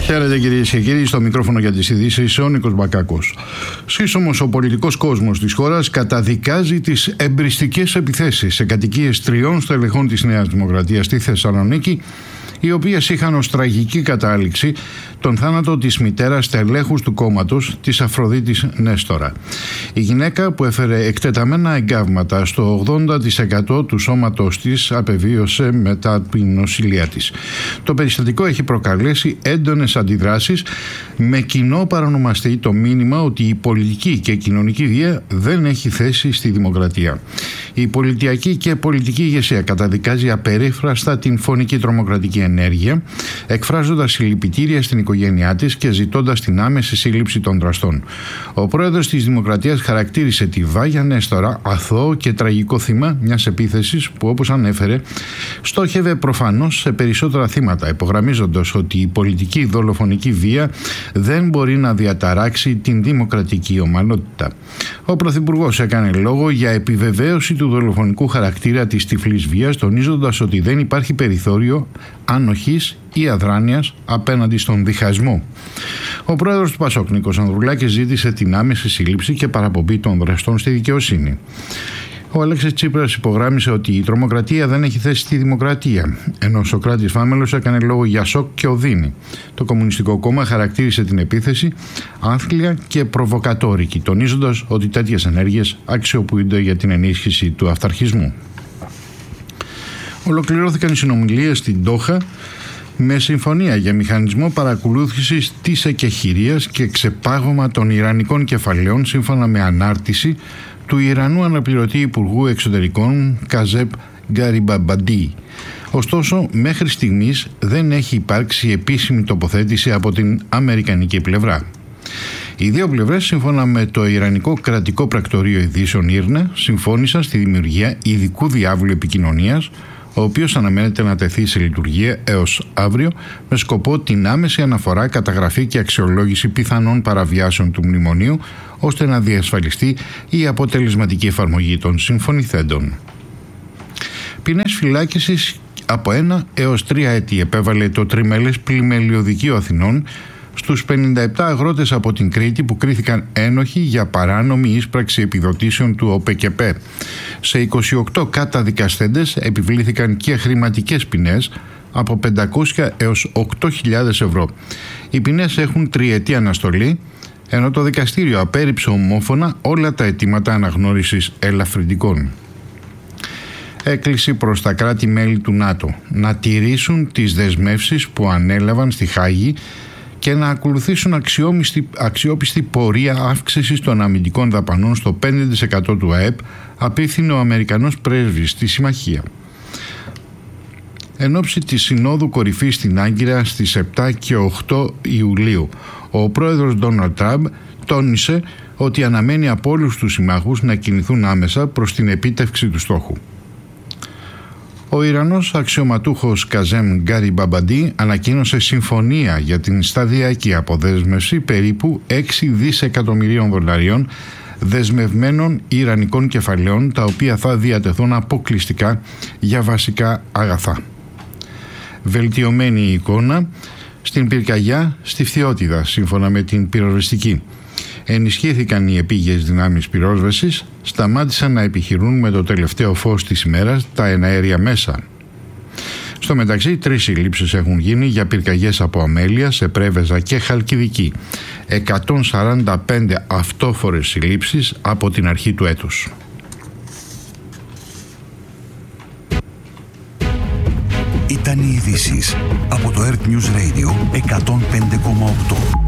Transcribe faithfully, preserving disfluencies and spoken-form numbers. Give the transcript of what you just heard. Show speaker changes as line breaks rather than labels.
Χαίρετε κυρίες και κύριοι, στο μικρόφωνο για τις ειδήσεις ο Νίκος Μπακάκος. Σύσσωμος ο πολιτικός κόσμος της χώρας καταδικάζει τις εμπριστικές επιθέσεις σε κατοικίες τριών στελεχών της Νέας Δημοκρατίας στη Θεσσαλονίκη, οι οποίες είχαν ως τραγική κατάληξη τον θάνατο της μητέρας στελέχους του κόμματος, της Αφροδίτης Νέστορα. Η γυναίκα, που έφερε εκτεταμένα εγκάβματα στο ογδόντα τοις εκατό του σώματος της, απεβίωσε μετά την νοσηλεία της. Το περιστατικό έχει προκαλέσει έντονες αντιδράσεις, με κοινό παρανομαστή το μήνυμα ότι η πολιτική και κοινωνική βία δεν έχει θέση στη δημοκρατία. Η πολιτιακή και πολιτική ηγεσία καταδικάζει απερίφραστα την φωνική τρομοκρατική ενέργεια, εκφράζοντας συλληπιτήρια στην οικογένειά της και ζητώντας την άμεση σύλληψη των δραστών. Ο πρόεδρος της Δημοκρατίας χαρακτήρισε τη Βάγια Νέστορα αθώο και τραγικό θύμα μιας επίθεσης που, όπως ανέφερε, στόχευε προφανώς σε περισσότερα θύματα, υπογραμμίζοντας ότι η πολιτική δολοφονική βία δεν μπορεί να διαταράξει την δημοκρατική ομαλότητα. Ο Πρωθυπουργός έκανε λόγο για επιβεβαίωση του δολοφονικού χαρακτήρα της τυφλής βίας, τονίζοντας ότι δεν υπάρχει περιθώριο ανοχής ή αδράνειας απέναντι στον διχασμό. Ο πρόεδρος του Πασόκ, Νίκος Ανδρουλάκης, ζήτησε την άμεση σύλληψη και παραπομπή των δραστών στη δικαιοσύνη. Ο Αλέξης Τσίπρας υπογράμμισε ότι η τρομοκρατία δεν έχει θέση στη δημοκρατία, ενώ ο Σωκράτης Φάμελος έκανε λόγο για σοκ και οδύνη. Το Κομμουνιστικό Κόμμα χαρακτήρισε την επίθεση άθλια και προβοκατόρικη, τονίζοντας ότι τέτοιες ενέργειες αξιοποιούνται για την ενίσχυση του αυταρχισμού. Ολοκληρώθηκαν οι συνομιλίες στην Ντόχα με συμφωνία για μηχανισμό παρακολούθησης της εκεχηρίας και ξεπάγωμα των ιρανικών κεφαλαίων, σύμφωνα με ανάρτηση του Ιρανού αναπληρωτή Υπουργού Εξωτερικών Καζέπ Γκαριμπαμπαντή. Ωστόσο, μέχρι στιγμής δεν έχει υπάρξει επίσημη τοποθέτηση από την αμερικανική πλευρά. Οι δύο πλευρές, σύμφωνα με το Ιρανικό Κρατικό Πρακτορείο Ειδήσεων Ίρνα, συμφώνησαν στη δημιουργία ειδικού διάβλου επικοινωνίας, ο οποίος αναμένεται να τεθεί σε λειτουργία έως αύριο, με σκοπό την άμεση αναφορά, καταγραφή και αξιολόγηση πιθανών παραβιάσεων του μνημονίου, ώστε να διασφαλιστεί η αποτελεσματική εφαρμογή των συμφωνηθέντων. Ποινές φυλάκισης από ένα έως τρία έτη επέβαλε το τριμελές πλημελιωδικείο Αθηνών στους πενήντα επτά αγρότες από την Κρήτη που κρίθηκαν ένοχοι για παράνομη ίσπραξη επιδοτήσεων του ΟΠΕΚΕΠΕ. Σε είκοσι οκτώ καταδικαστέντες επιβλήθηκαν και χρηματικές ποινές από πεντακόσια έως οκτώ χιλιάδες ευρώ. Οι ποινές έχουν τριετή αναστολή, ενώ το δικαστήριο απέρριψε ομόφωνα όλα τα αιτήματα αναγνώρισης ελαφρυντικών. Έκκληση προς τα κράτη-μέλη του ΝΑΤΟ να τηρήσουν τις δεσμεύσεις που ανέλαβαν στη Χάγη και να ακολουθήσουν αξιόπιστη, αξιόπιστη πορεία αύξησης των αμυντικών δαπανών στο πέντε τοις εκατό του ΑΕΠ, απίθυνε ο Αμερικανός πρέσβης στη Συμμαχία. Εν ώψη της Συνόδου Κορυφής στην Άγκυρα στις επτά και οκτώ Ιουλίου, ο πρόεδρος Ντόναλντ Τραμπ τόνισε ότι αναμένει από όλους τους συμμάχους να κινηθούν άμεσα προς την επίτευξη του στόχου. Ο Ιρανός αξιωματούχος Καζέμ Γκαριμπαμπαντή ανακοίνωσε συμφωνία για την σταδιακή αποδέσμευση περίπου έξι δισεκατομμυρίων δολαρίων δεσμευμένων ιρανικών κεφαλαίων, τα οποία θα διατεθούν αποκλειστικά για βασικά αγαθά. Βελτιωμένη η εικόνα στην πυρκαγιά στη Φθιώτιδα, σύμφωνα με την πυροσβεστική. Ενισχύθηκαν οι επίγειες δυνάμεις πυρόσβεσης, σταμάτησαν να επιχειρούν με το τελευταίο φως της ημέρας τα εναέρια μέσα. Στο μεταξύ, τρεις συλλήψεις έχουν γίνει για πυρκαγιές από αμέλεια σε Πρέβεζα και Χαλκιδική. εκατόν σαράντα πέντε αυτόφορες συλλήψεις από την αρχή του έτους.
Ήταν οι ειδήσεις από το Earth News Radio εκατόν πέντε κόμμα οκτώ.